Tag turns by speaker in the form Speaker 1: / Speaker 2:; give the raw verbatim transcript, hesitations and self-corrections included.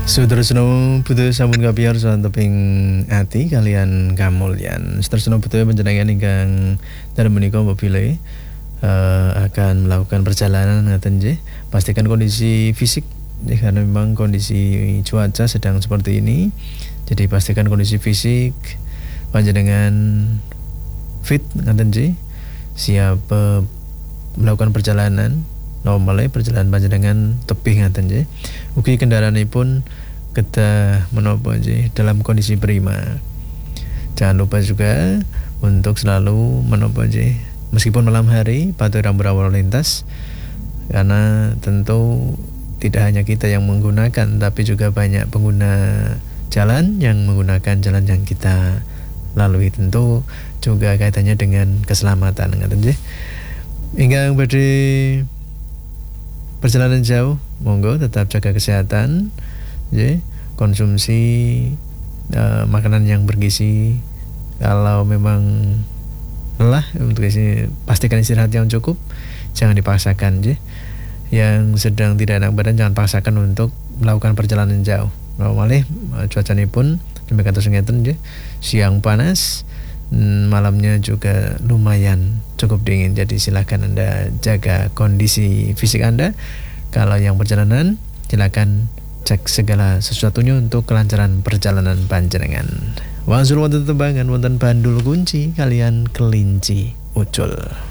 Speaker 1: Sutresno butuh sampun kapiar saha teping ati kalian kamulyan. Sutresno butuh panjenengan ingkang dalem menika apabila uh, akan melakukan perjalanan ngaten nggih. Pastikan kondisi fisik ya, karena memang kondisi cuaca sedang seperti ini. Jadi pastikan kondisi fisik panjenengan fit ngaten nggih. Siap uh, melakukan perjalanan normal perjalanan panjenengan tebih ngaten nggih. Ugi kendaraanipun kita menapa nggih dalam kondisi prima. Jangan lupa juga untuk selalu menapa nggih meskipun malam hari patuhi rambu lalu lintas, karena tentu tidak hanya kita yang menggunakan tapi juga banyak pengguna jalan yang menggunakan jalan yang kita lalui, tentu juga kaitannya dengan keselamatan ngaten nggih. Ingkang badhe perjalanan jauh, monggo tetap jaga kesehatan, ya, konsumsi uh, makanan yang bergizi. Kalau memang lelah untuk isi, pastikan istirahat yang cukup, jangan dipaksakan, ya. Yang sedang tidak enak badan jangan paksakan untuk melakukan perjalanan jauh. Malih cuaca ini pun demikian terus ngeten, ya. Siang panas, malamnya juga lumayan cukup dingin, jadi silakan Anda jaga kondisi fisik Anda. Kalau yang perjalanan silakan cek segala sesuatunya untuk kelancaran perjalanan panjenengan. Wangsul wonten tembangan wonten bandul kunci kalian kelinci ucul.